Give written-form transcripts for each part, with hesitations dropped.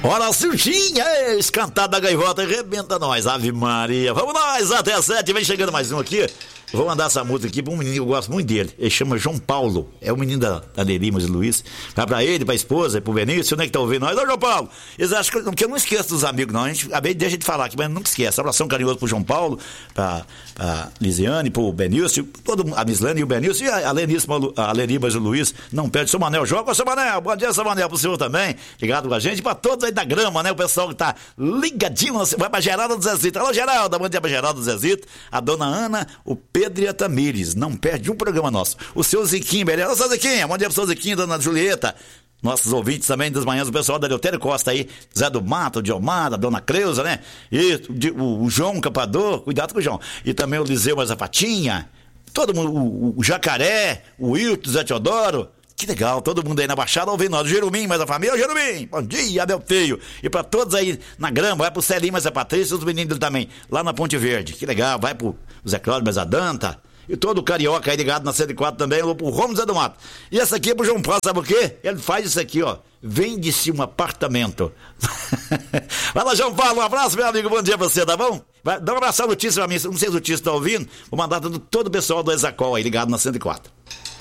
Hora certinha, esse cantado da gaivota arrebenta nós, Ave Maria. Vamos nós, até as 7, vem chegando mais um aqui. Vou mandar essa música aqui pra um menino que eu gosto muito dele. Ele chama João Paulo. É o menino da Nerimas e Luiz. Vai pra ele, pra esposa, pro Benício, né, que tá ouvindo nós. Ô, João Paulo, eles acham que eu não esqueço dos amigos, não. A gente deixa de falar aqui, mas nunca esquece. Abração carinhoso pro João Paulo, pra Lisiane, pro Benício, a Mislane e o Benício, e a Nerimas e o Luiz. Não perde. Seu Manel, joga, seu Manel. Bom dia, seu Manel, pro senhor também. Ligado com a gente. Pra todos aí da grama, né? O pessoal que tá ligadinho. Vai pra Geralda do Zezito. Alô, Geralda, bom dia pra Geralda do Zezito. A dona Ana, o Pedro e a Tamires, não perde um programa nosso. O seu Ziquinho, beleza? Ô, seu Ziquinho, bom dia pro seu Ziquinho, dona Julieta. Nossos ouvintes também das manhãs, o pessoal da Eleutério Costa aí, Zé do Mato, o Diomar, a dona Creuza, né? E o João Campador, cuidado com o João. E também o Liseu Mazapatinha, todo mundo, o Jacaré, o Wilton, o Zé Teodoro. Que legal, todo mundo aí na Baixada ouvindo nós. O Jerumim, mais a família. Ô, Jerumim, bom dia, meu filho. E pra todos aí na grama, vai pro Celinho, mais a Patrícia, os meninos também, lá na Ponte Verde. Que legal, vai pro Zé Cláudio, mais a Danta. E todo o carioca aí ligado na 104 também, o Romo Zé do Mato. E essa aqui é pro João Paulo, sabe o quê? Ele faz isso aqui, ó. Vende-se um apartamento. Vai lá, João Paulo, um abraço, meu amigo, bom dia pra você, tá bom? Vai, dá um abraço à notícia pra mim, não sei se o notícia tá ouvindo, vou mandar todo o pessoal do Exacol aí ligado na 104.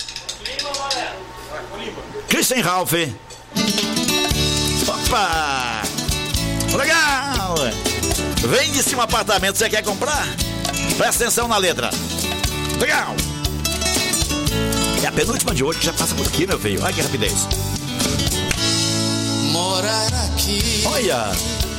Christian Ralph. Opa! Legal! Vende-se um apartamento, você quer comprar? Presta atenção na letra. Legal! É a penúltima de hoje que já passa por aqui, meu filho. Olha que rapidez. Morar aqui. Olha!